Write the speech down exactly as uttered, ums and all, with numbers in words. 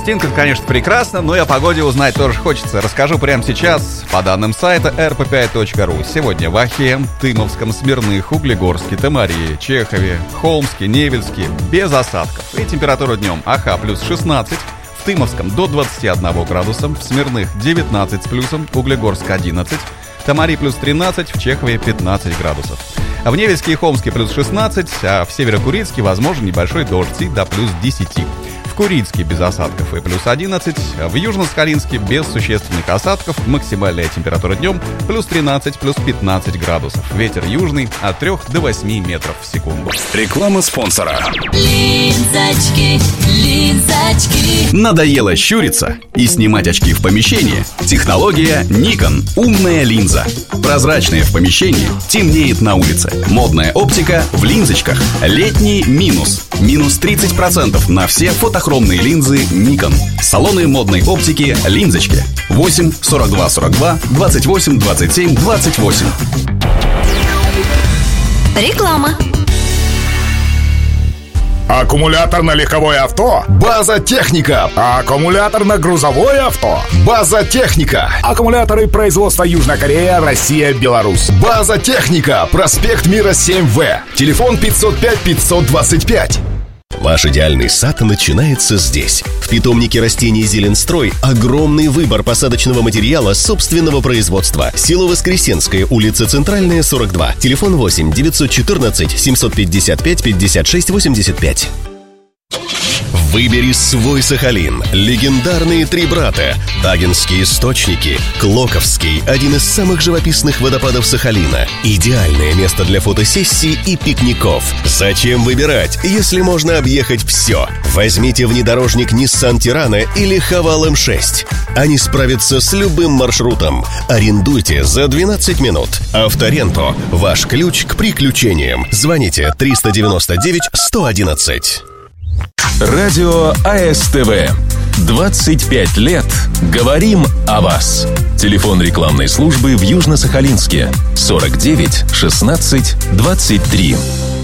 пластинка, конечно, прекрасна, но и о погоде узнать тоже хочется. Расскажу прямо сейчас. По данным сайта эр пэ пять точка ру, сегодня в Ахе, Тымовском, Смирных, Углегорске, Тамарии, Чехове, Холмске, Невельске без осадков. И температура днем: Аха плюс шестнадцать, в Тымовском до двадцати одного градуса, в Смирных девятнадцать с плюсом, Углегорск одиннадцать, Тамари плюс тринадцать, в Чехове пятнадцать градусов. А в Невельске и Холмске плюс шестнадцать, а в Северокурильске возможен небольшой дождь и до плюс десяти. В Курильске без осадков и плюс одиннадцать, а в Южно-Сахалинске без существенных осадков, максимальная температура днем плюс тринадцать, плюс пятнадцать градусов. Ветер южный от трёх до восьми метров в секунду. Реклама спонсора. Линзочки, линзочки. Надоело щуриться и снимать очки в помещении? Технология Nikon. Умная линза. Прозрачная в помещении, темнеет на улице. Модная оптика в линзочках. Летний минус. Минус тридцать процентов на все фотохромные линзы Nikon. Салоны модной оптики «Линзочки». восемь сорок два сорок два двадцать восемь двадцать семь двадцать восемь. Реклама. Аккумулятор на легковое авто? База Техника. Аккумулятор на грузовое авто? База Техника. Аккумуляторы производства Южная Корея, Россия, Беларусь. База Техника. Проспект Мира семь вэ. Телефон пятьсот пять пятьсот двадцать пять. Ваш идеальный сад начинается здесь. В питомнике растений «Зеленстрой» огромный выбор посадочного материала собственного производства. Село Воскресенское, улица Центральная, сорок два. Телефон восемь девятьсот четырнадцать семьсот пятьдесят пять пятьдесят шесть восемьдесят пять. Выбери свой Сахалин. Легендарные три брата. Тагинские источники. Клоковский, один из самых живописных водопадов Сахалина. Идеальное место для фотосессий и пикников. Зачем выбирать, если можно объехать все? Возьмите внедорожник Nissan Tirana или Haval эм шесть. Они справятся с любым маршрутом. Арендуйте за двенадцать минут. Авторенто. Ваш ключ к приключениям. Звоните триста девяносто девять сто одиннадцать. Радио а эс тэ вэ. двадцать пять лет. Говорим о вас. Телефон рекламной службы в Южно-Сахалинске. сорок девять шестнадцать двадцать три.